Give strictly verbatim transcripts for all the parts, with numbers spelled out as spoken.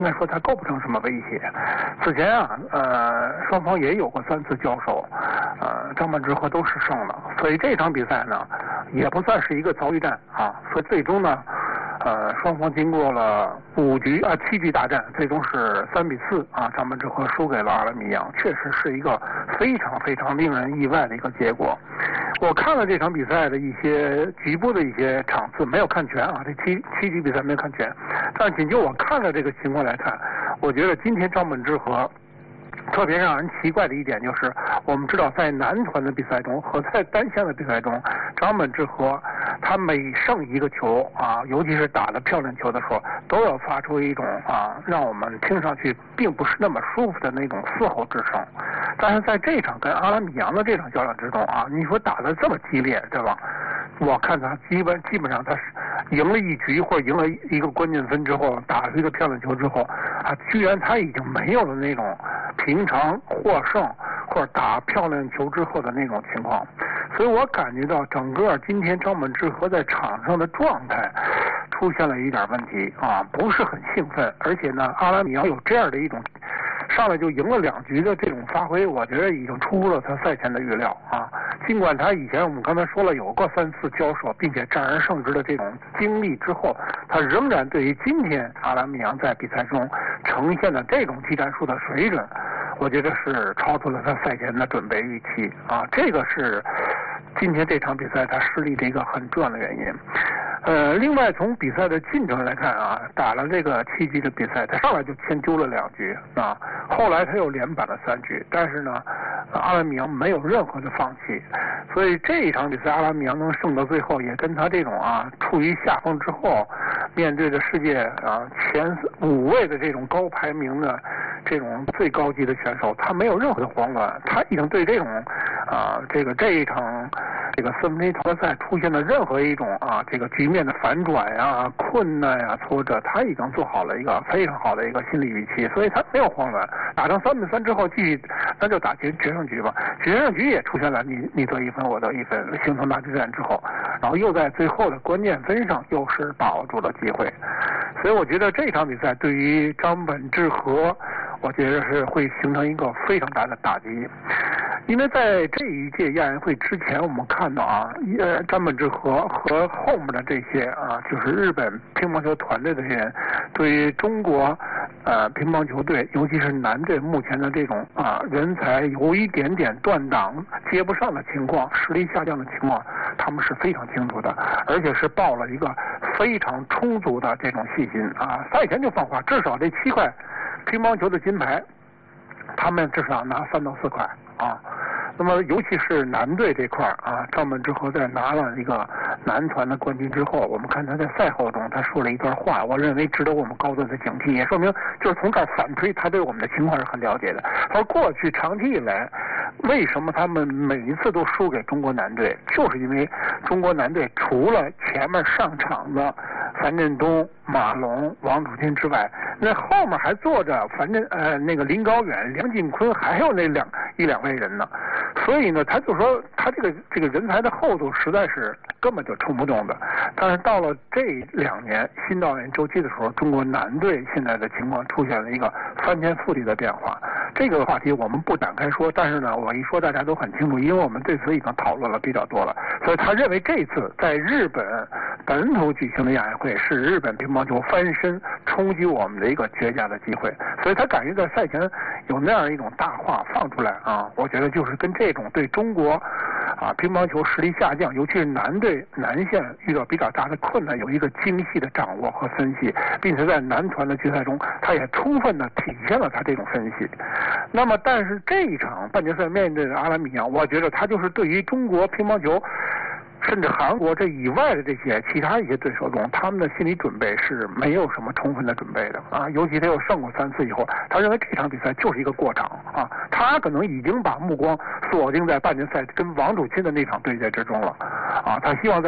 应该说它构不成什么威胁。此前啊，呃，双方也有过三次交手，呃，张本智和都是胜了，所以这场比赛呢，也不算是一个遭遇战啊。所以最终呢，呃，双方经过了五局啊七局大战，最终是三比四啊，张本智和输给了阿拉米扬，确实是一个非常非常令人意外的一个结果。我看了这场比赛的一些局部的一些场次，没有看全啊，这七七局比赛没有看全，但是仅就我看了这个情况来看，我觉得今天张本智和特别让人奇怪的一点就是，我们知道在男团的比赛中和在单项的比赛中，张本智和他每胜一个球啊，尤其是打得漂亮球的时候，都要发出一种啊让我们听上去并不是那么舒服的那种嘶吼之声。但是在这场跟阿拉米扬的这场较量之中啊，你说打得这么激烈，对吧？我看他基本基本上他是赢了一局或者赢了一个关键分之后，打出一个漂亮球之后啊，居然他已经没有了那种平常获胜或者打漂亮球之后的那种情况，所以我感觉到整个今天张本智和在场上的状态出现了一点问题啊，不是很兴奋，而且呢，阿拉米扬有这样的一种上来就赢了两局的这种发挥，我觉得已经出乎了他赛前的预料啊。尽管他以前我们刚才说了有过三次交手，并且战而胜之的这种经历之后，他仍然对于今天阿拉米扬在比赛中呈现的这种技战术的水准，我觉得是超出了他赛前的准备预期啊。这个是今天这场比赛他失利的一个很重要的原因。呃，另外从比赛的进程来看啊，打了这个七局的比赛，他上来就先丢了两局啊，后来他又连扳了三局，但是呢，阿拉米扬没有任何的放弃，所以这一场比赛阿拉米扬能胜到最后，也跟他这种啊处于下风之后，面对着世界啊前五位的这种高排名的这种最高级的选手，他没有任何的慌乱，他已经对这种啊这个这一场这个四分之一淘汰赛出现的任何一种啊这个局面的反转呀、困难呀、挫折，他已经做好了一个非常好的一个心理预期，所以他没有慌乱。打成三比三之后，继续那就打决决胜局吧。决胜局也出现了你你得一分我得一分，形成大决战之后，然后又在最后的关键分上又是把握住了机会。所以我觉得这场比赛对于张本智和，我觉得是会形成一个非常大的打击。因为在这一届亚运会之前，我们看到啊，呃，张本智和和后面的这些啊，就是日本乒乓球团队的人，对于中国呃乒乓球队，尤其是男队目前的这种啊人才有一点点断档、接不上的情况、实力下降的情况，他们是非常清楚的，而且是抱了一个非常充足的这种信心啊。赛前就放话，至少这七块乒乓球的金牌，他们至少拿三到四块啊。那么尤其是男队这块啊，张本智和在拿了一个男团的冠军之后，我们看他在赛后中他说了一段话，我认为值得我们高度的警惕，也说明就是从这儿反推他对我们的情况是很了解的。他说过去长期以来，为什么他们每一次都输给中国男队，就是因为中国男队除了前面上场的樊振东、马龙、王楚钦之外，那后面还坐着樊振呃那个林高远、梁靖昆，还有那两一两位人呢。所以呢，他就说他这个这个人才的厚度实在是根本就冲不动的。但是到了这两年新的奥运周期的时候，中国男队现在的情况出现了一个翻天覆地的变化。这个话题我们不展开说，但是呢，我一说大家都很清楚，因为我们对此已经讨论了比较多了。所以他认为这次在日本本土举行的亚运会是日本乒乓球翻身冲击我们的一个绝佳的机会，所以他敢于在赛前有那样一种大话放出来啊，我觉得就是跟这种对中国啊乒乓球实力下降，尤其是男队男线遇到比较大的困难，有一个精细的掌握和分析，并且在男团的决赛中，他也充分的体现了他这种分析。那么，但是这一场半决赛面对的阿拉米扬，我觉得他就是对于中国乒乓球，甚至韩国这以外的这些其他一些对手中，他们的心理准备是没有什么充分的准备的啊。尤其他又胜过三次以后，他认为这场比赛就是一个过场啊，他可能已经把目光锁定在半决赛跟王楚钦的那场对决之中了啊。他希望在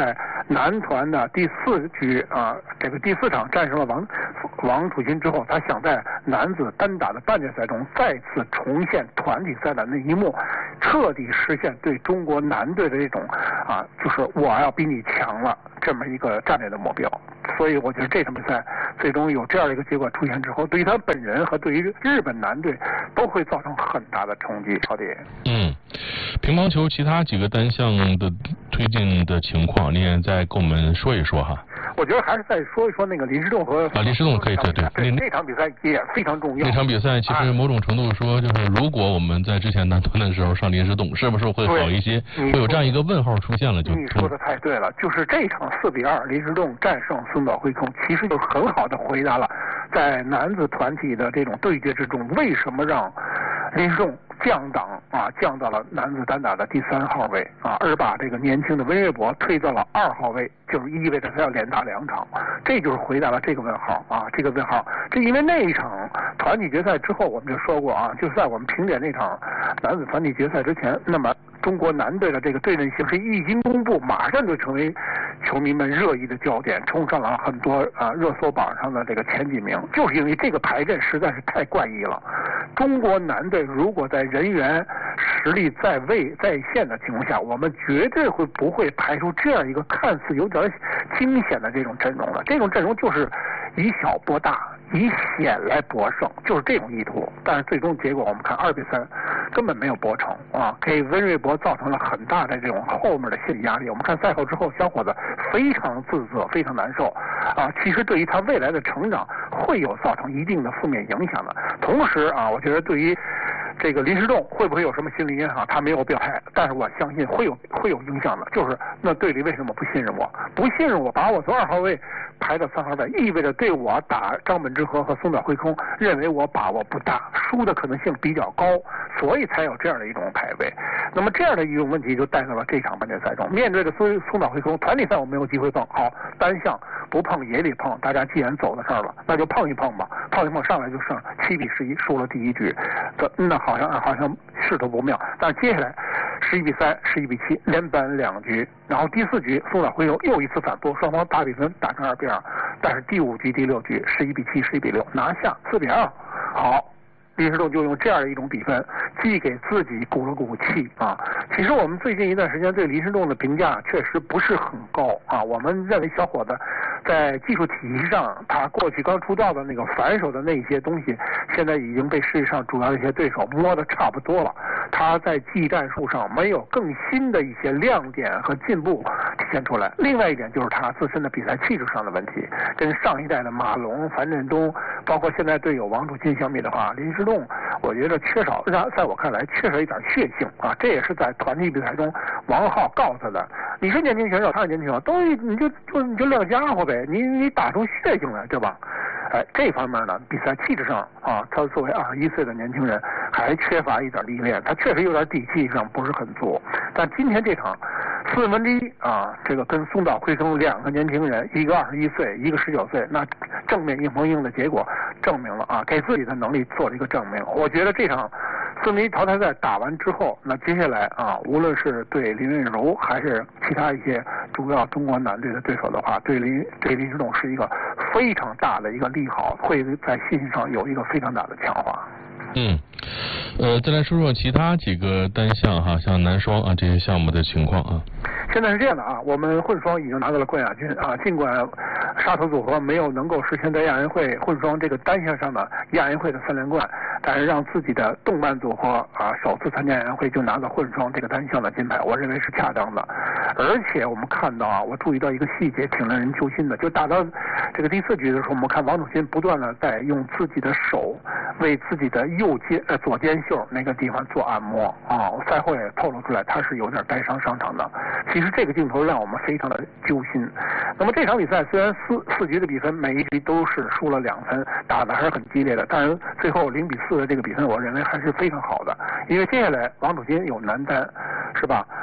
男团的第四局啊，这个第四场战胜了王王楚钦之后，他想在男子单打的半决赛中再次重现团体赛的那一幕，彻底实现对中国男队的这种啊，就是我要比你强了这么一个战略的目标。所以我觉得这场比赛最终有这样的一个结果出现之后，对于他本人和对于日本男队都会造成很大的冲击。好的。 嗯，乒乓球其他几个单项的推进的情况，你也再跟我们说一说哈。 我觉得还是再说一说那个林诗栋和啊，林诗栋可以，对对， 对，那场比赛也非常重要。 那场比赛其实某种程度说，就是如果我们在之前男团的时候上林诗栋，是不是会好一些？会有这样一个问号出现了就。 你说的太对了，就是这场四比二林诗栋战胜松岛辉空，其实就很好的回答了在男子团体的这种对决之中，为什么让林诗栋降档啊，降到了男子单打的第三号位啊，而把这个年轻的温瑞博推到了二号位，就是意味着他要连打两场，这就是回答了这个问号啊，这个问号。这因为那一场团体决赛之后，我们就说过啊，就是在我们评点那场男子团体决赛之前，那么中国男队的这个对阵形势一经公布，马上就成为球迷们热议的焦点，冲上了很多啊热搜榜上的这个前几名，就是因为这个排阵实在是太怪异了。中国男队如果在人员实力在位在线的情况下，我们绝对会不会排出这样一个看似有点惊险的这种阵容了。这种阵容就是以小博大，以险来博胜，就是这种意图。但是最终结果我们看二比三，根本没有博成啊，给温瑞博造成了很大的这种后面的心理压力。我们看赛后之后，小伙子非常自责，非常难受啊。其实对于他未来的成长会有造成一定的负面影响的。同时啊，我觉得对于这个林诗栋会不会有什么心理影响？他没有表态，但是我相信会有会有影响的。就是那队里为什么不信任我？不信任我，把我从二号位排到三号位，意味着对我打张本智和和松岛辉空，认为我把握不大，输的可能性比较高，所以才有这样的一种排位。那么这样的一种问题就带到了这场半决赛中，面对着松松岛辉空，团体赛我没有机会碰，好，单项不碰也得碰，大家既然走到这儿了，那就碰一碰吧，碰一碰上来就胜七比十一，输了第一局，这那好像好像势头不妙。但是接下来十一比三、十一比七，连扳两局，然后第四局松岛辉空又一次反扑，双方打比分打成二比二，但是第五局、第六局十一比七、十一比六拿下四比二，好。林诗栋就用这样的一种比分，既给自己鼓了鼓气啊。其实我们最近一段时间对林诗栋的评价确实不是很高啊。我们认为小伙子在技术体系上，他过去刚出道的那个反手的那些东西，现在已经被世界上主要的一些对手摸得差不多了。他在技战术上没有更新的一些亮点和进步体现出来。另外一点就是他自身的比赛气质上的问题，跟上一代的马龙、樊振东，包括现在队友王楚钦相比的话，林诗栋我觉得缺少，让在我看来缺少一点血性啊。这也是在团体比赛中王浩告诉他的，你是年轻选手，他是年轻选手，都你就就你就亮家伙呗，你你打出血性来，对吧？哎，这方面呢，比赛气质上啊，他作为二十一岁的年轻人，还缺乏一点历练，他确实有点底气上不是很足。但今天这场四分之一啊，这个跟松岛辉空两个年轻人，一个二十一岁，一个十九岁，那正面硬碰硬的结果证明了啊，给自己的能力做了一个证明。我觉得这场四分之一淘汰赛打完之后，那接下来啊，无论是对林昀儒还是其他一些主要中国男队的对手的话，对林对林诗栋是一个非常大的一个利好，会在信心上有一个非常大的强化。 嗯，呃，再来说说其他几个单项哈，像男双啊这些项目的情况啊。 现在是这样的啊，我们混双已经拿到了冠亚军啊，尽管沙头组合没有能够实现在亚运会混双这个单项上的亚运会的三连冠，但是让自己的动漫组合啊首次参加亚运会就拿到混双这个单项的金牌，我认为是恰当的。而且我们看到啊，我注意到一个细节挺令人揪心的，就打到这个第四局的时候，我们看王楚钦不断的在用自己的手为自己的右肩呃左肩袖那个地方做按摩啊，赛后也透露出来他是有点带伤上场的。其实这个镜头让我们非常的揪心。那么这场比赛虽然四四局的比分每一局都是输了两分，打的还是很激烈的，但是最后零比四的这个比分，我认为还是非常好的。因为接下来王楚钦有男单，是吧？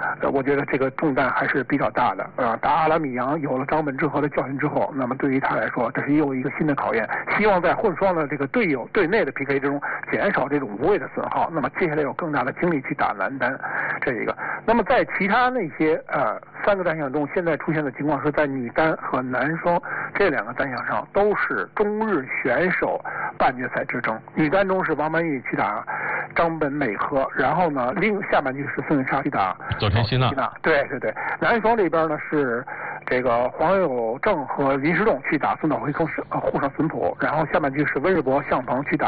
呃，我觉得这个重担还是比较大的。呃，打阿拉米扬有了张本智和的教训之后，那么对于他来说，这是又一个新的考验。希望在混双的这个队友队内的 P K 之中减少这种无谓的损耗。那么接下来有更大的精力去打男单，这一个。那么在其他那些呃三个单项中，现在出现的情况是在女单和男双这两个单项上都是中日选手半决赛之争。女单中是王曼玉去打张本美和，然后呢，另下半局是孙颖莎去打佐田希娜。 对对对，男双这边呢是这个黄有正和林诗栋去打孙岛辉跟护上孙普，然后下半局是温日博、向鹏去打